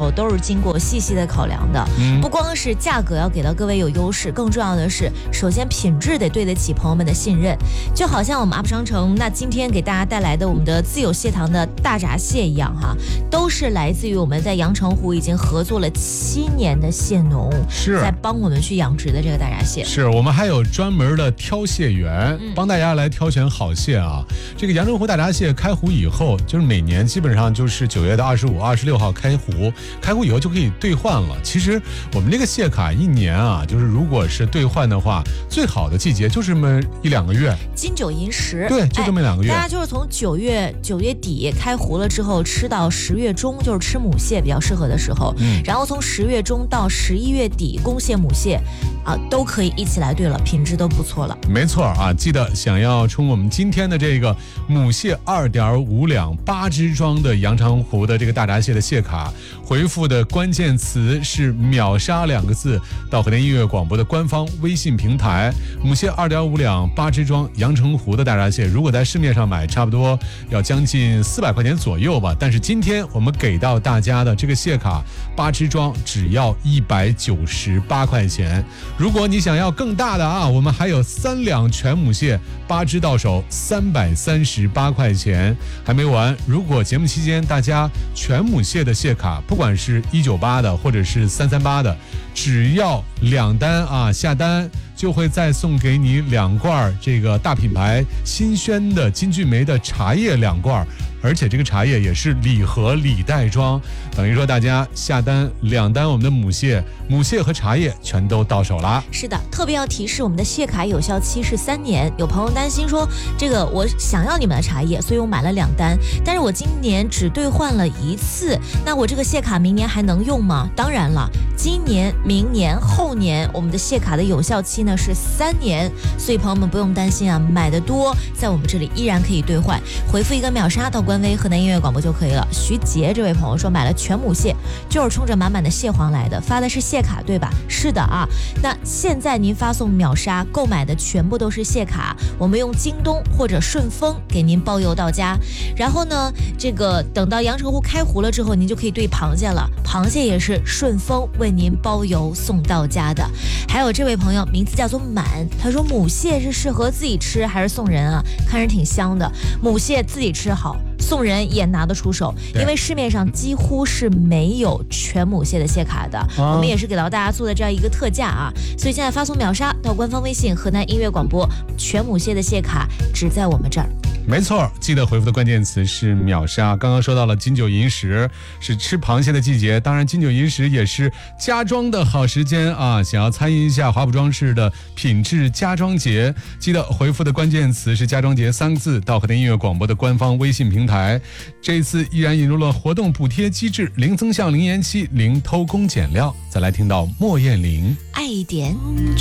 候都是经过细细的考量的。不光是价格要给到各位有优势，更重要的是，首先品质得对得起朋友们的信任。就好像我们 UP 商城那今天给大家带来的我们的自有蟹塘的大闸蟹一样哈，都是来自于我们在阳澄湖已经合作了7年的蟹农， 是在帮我们去养殖的这个大闸蟹。 是我们还有专门的挑蟹员，帮大家来挑选好蟹啊。这个阳澄湖大闸蟹开湖以后，就是每年基本上就是9月的25、26号开湖，开湖以后就可以兑换了。其实我们这个蟹卡一年啊，就是如果是兑换的话，最好的季节就是这么1-2个月， 金9银10， 对，就这么2个月。 大家就是从9月底开湖了之后，吃到10月中，就是吃母蟹比较适合的时候。然后从10月中到11月底，公蟹母蟹都可以一起来兑了，品质都不错了。 没错啊，记得想要冲我们今天的这个母蟹2.5两8只装的阳澄湖的这个大闸蟹的蟹卡，回复的关键词是秒杀2个字到河南音乐广播的官方微信平台。母蟹2.5两8只装阳澄湖的大闸蟹，如果在市面上买，差不多要将近400块钱左右吧。但是今天我们给到大家的这个蟹卡8只装只要198块钱。如果你想要更大的啊，我们还有3两全母蟹8只到手338块钱。还没完，如果节目期间大家全母蟹的蟹卡，不管是198的或者是338的，只要2单啊下单，就会再送给你2罐这个大品牌新鲜的金骏眉的茶叶2罐，而且这个茶叶也是礼盒礼袋装，等于说大家下单2单我们的母蟹和茶叶全都到手啦。 是的，特别要提示，我们的蟹卡有效期是3年。有朋友担心说，这个我想要你们的茶叶，所以我买了2单，但是我今年只兑换了1次，那我这个蟹卡明年还能用吗？当然了，今年、明年、后年我们的蟹卡的有效期呢是3年，所以朋友们不用担心啊，买的多在我们这里依然可以兑换，回复一个秒杀到官微河南音乐广播就可以了。徐杰这位朋友说买了全母蟹，就是冲着满满的蟹黄来的，发的是蟹卡对吧？是的啊，那现在您发送秒杀购买的全部都是蟹卡，我们用京东或者顺丰给您包邮到家。然后呢，这个等到阳澄湖开湖了之后，您就可以兑螃蟹了，螃蟹也是顺丰为您包邮送到家的。还有这位朋友名字叫做满，他说母蟹是适合自己吃还是送人啊？看着挺香的，母蟹自己吃好，送人也拿得出手，因为市面上几乎是没有全母蟹的蟹卡的，我们也是给到大家做的这样一个特价啊，所以现在发送秒杀到官方微信河南音乐广播，全母蟹的蟹卡只在我们这儿。 没错，记得回复的关键词是秒杀。刚刚说到了金9银10是吃螃蟹的季节，当然金9银10也是家装的好时间啊！想要参与一下华普装饰的品质家装节，记得回复的关键词是家装节3个字到河南音乐广播的官方微信平台。这一次依然引入了活动补贴机制，零增项、零延期、零偷工减料。再来听到莫艳玲， 爱一点。